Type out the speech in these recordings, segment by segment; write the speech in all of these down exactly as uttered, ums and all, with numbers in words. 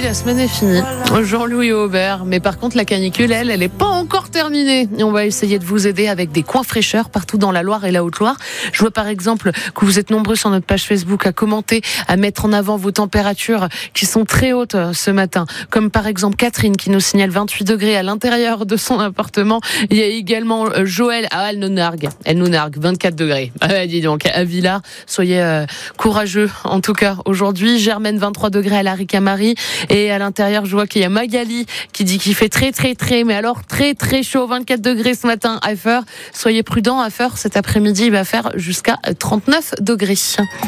la semaine est finie. Jean-Louis Aubert. Mais par contre, la canicule, elle, elle n'est pas encore terminée. Et on va essayer de vous aider avec des coins fraîcheurs partout dans la Loire et la Haute-Loire. Je vois par exemple que vous êtes nombreux sur notre page Facebook à commenter, à mettre en avant vos températures qui sont très hautes ce matin. Comme par exemple Catherine qui nous signale vingt-huit degrés à l'intérieur de son appartement. Il y a également Joël. Ah, elle nous nargue. Elle nous nargue. vingt-quatre degrés. Ah, dis donc, à Villars. Soyez euh, courageux, en tout cas, aujourd'hui. Germaine, vingt-trois degrés à la Ricamari. Et à l'intérieur, je vois qu'il y a Magali qui dit qu'il fait très, très, très, mais alors très, très chaud. vingt-quatre degrés ce matin à Feur. Soyez prudents à Feur. Cet après-midi, il va faire jusqu'à trente-neuf degrés.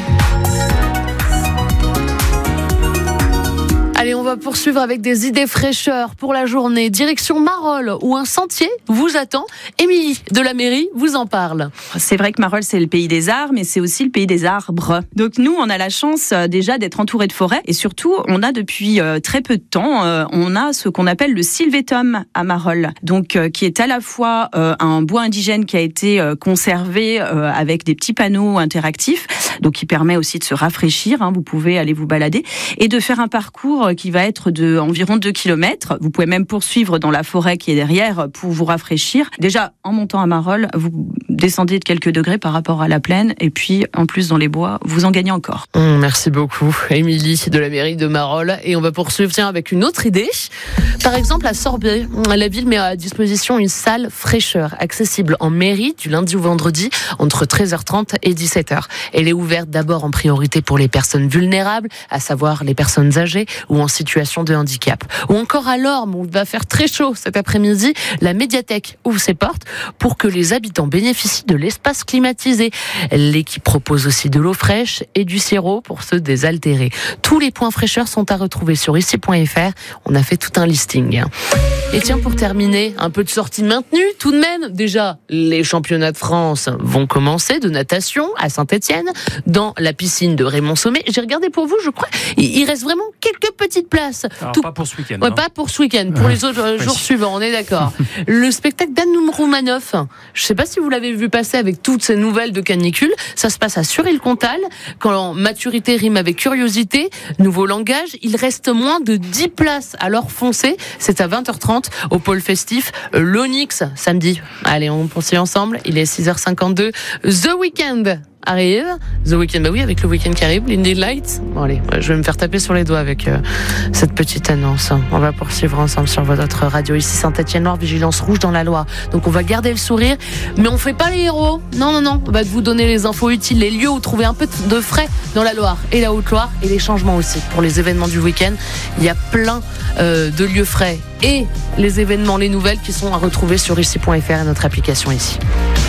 Allez, on va poursuivre avec des idées fraîcheurs pour la journée. Direction Marolles, où un sentier vous attend. Émilie de la mairie vous en parle. C'est vrai que Marolles, c'est le pays des arts, mais c'est aussi le pays des arbres. Donc nous, on a la chance euh, déjà d'être entouré de forêts. Et surtout, on a depuis euh, très peu de temps, euh, on a ce qu'on appelle le sylvétum à Marolles. Donc, euh, qui est à la fois euh, un bois indigène qui a été euh, conservé euh, avec des petits panneaux interactifs. Donc, qui permet aussi de se rafraîchir. Hein, vous pouvez aller vous balader et de faire un parcours qui va être de environ deux kilomètres. Vous pouvez même poursuivre dans la forêt qui est derrière pour vous rafraîchir. Déjà, en montant à Marolles, vous descendez de quelques degrés par rapport à la plaine. Et puis, en plus, dans les bois, vous en gagnez encore. Mmh, merci beaucoup, Émilie de la mairie de Marolles. Et on va poursuivre tiens, avec une autre idée. Par exemple, à Sorbier, la ville met à disposition une salle fraîcheur accessible en mairie du lundi au vendredi entre treize heures trente et dix-sept heures. Elle est ouverte d'abord en priorité pour les personnes vulnérables, à savoir les personnes âgées ou en situation de handicap. Ou encore à Lorme, où il va faire très chaud cet après-midi, la médiathèque ouvre ses portes pour que les habitants bénéficient de l'espace climatisé. L'équipe propose aussi de l'eau fraîche et du sirop pour se désaltérer. Tous les points fraîcheurs sont à retrouver sur ici point f r. On a fait tout un listing. Et tiens, pour terminer, un peu de sortie maintenue tout de même. Déjà, les championnats de France vont commencer de natation à Saint-Étienne, dans la piscine de Raymond Sommet. J'ai regardé pour vous, je crois, il reste vraiment quelques petites places. Alors, tout... pas pour ce week-end. Ouais, hein. pas pour ce week-end, pour les autres euh, jours oui. suivants, on est d'accord. Le spectacle d'Anne Roumanoff, je sais pas si vous l'avez vu passer avec toutes ces nouvelles de canicule, ça se passe à Sur-Île-Comtal, quand maturité rime avec curiosité, nouveau langage, il reste moins de dix places, alors foncez, c'est à vingt heures trente au pôle festif, l'Onyx, samedi. Allez, on poursuit ensemble, il est six heures cinquante-deux, The Weeknd arrive, The Weeknd, bah oui, avec le week-end qui arrive, Lindy Lights. Bon allez, je vais me faire taper sur les doigts avec euh, cette petite annonce. On va poursuivre ensemble sur votre radio ici Saint-Étienne-Loire, vigilance rouge dans la Loire. Donc on va garder le sourire, mais on fait pas les héros. Non, non, non, on va vous donner les infos utiles, les lieux où trouver un peu de frais dans la Loire et la Haute-Loire et les changements aussi pour les événements du week-end. Il y a plein euh, de lieux frais et les événements, les nouvelles qui sont à retrouver sur ici point f r et notre application ici.